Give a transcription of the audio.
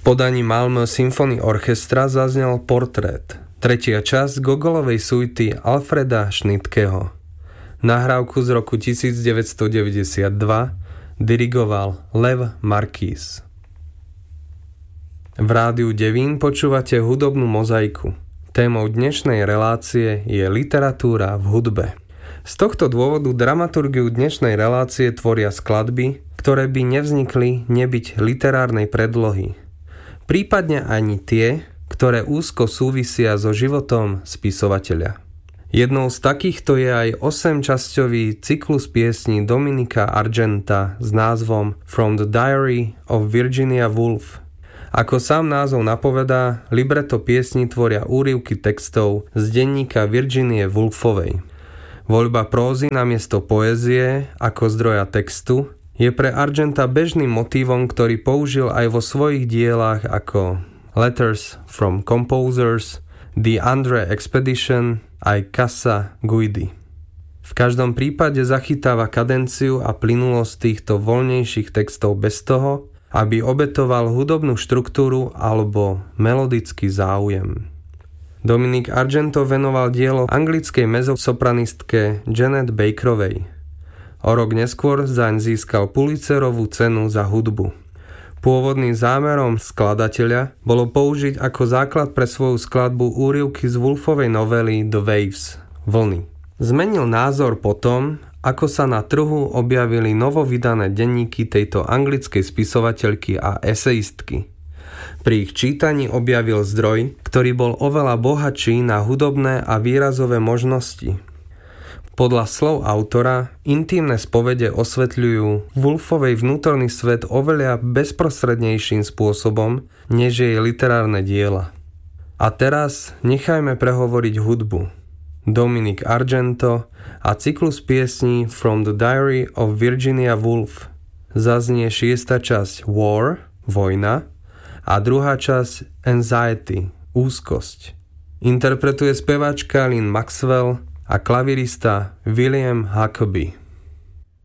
podaní Malmö Symphony Orchestra zaznel Portrét, tretia časť Gogolovej suity Alfreda Schnittkeho. Nahrávku z roku 1992 dirigoval Lev Marquis. V rádiu Devín počúvate hudobnú mozaiku. Témou dnešnej relácie je literatúra v hudbe. Z tohto dôvodu dramaturgiu dnešnej relácie tvoria skladby, ktoré by nevznikli nebyť literárnej predlohy. Prípadne ani tie, ktoré úzko súvisia so životom spisovateľa. Jednou z takýchto je aj 8-časťový cyklus piesní Dominika Argenta s názvom From the Diary of Virginia Woolf. Ako sám názov napovedá, libreto piesni tvoria úryvky textov z denníka Virginie Woolfovej. Voľba prózy namiesto poézie ako zdroja textu je pre Argenta bežným motívom, ktorý použil aj vo svojich dielách ako Letters from Composers, The Andre Expedition aj Casa Guidi. V každom prípade zachytáva kadenciu a plynulosť týchto voľnejších textov bez toho, aby obetoval hudobnú štruktúru alebo melodický záujem. Dominic Argento venoval dielo anglickej mezzosopranistke Janet Bakerovej. O rok neskôr zaň získal Pulitzerovú cenu za hudbu. Pôvodným zámerom skladateľa bolo použiť ako základ pre svoju skladbu úryvky z Woolfovej novely The Waves, Vlny. Zmenil názor potom, ako sa na trhu objavili novovydané denníky tejto anglickej spisovateľky a esejistky. Pri ich čítaní objavil zdroj, ktorý bol oveľa bohatší na hudobné a výrazové možnosti. Podľa slov autora, intímne spovede osvetľujú Woolfovej vnútorný svet oveľa bezprostrednejším spôsobom, než jej literárne diela. A teraz nechajme prehovoriť hudbu. Dominic Argento a cyklus piesní From the Diary of Virginia Woolf. Zaznie 6. časť War, vojna, a druhá časť Anxiety, úzkosť. Interpretuje speváčka Lynn Maxwell a klavirista William Huckabee.